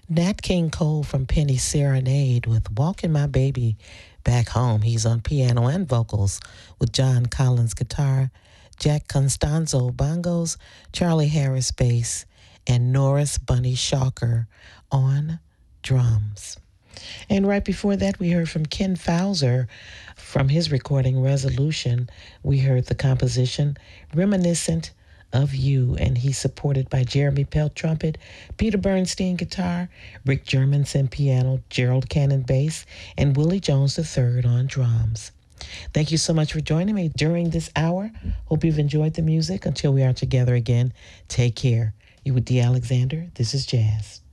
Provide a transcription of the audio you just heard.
Nat King Cole from Penny Serenade with Walking My Baby Back Home. He's on piano and vocals with John Collins guitar, Jack Constanzo bongos, Charlie Harris bass, and Norris Bunny Shocker on drums. And right before that, we heard from Ken Fowler from his recording Resolution. We heard the composition Reminiscent of You, and he's supported by Jeremy Pelt trumpet, Peter Bernstein guitar, Rick Germanson piano, Gerald Cannon bass, and Willie Jones III on drums. Thank you so much for joining me during this hour. Hope you've enjoyed the music. Until we are together again, take care. You with D. Alexander. This is Jazz.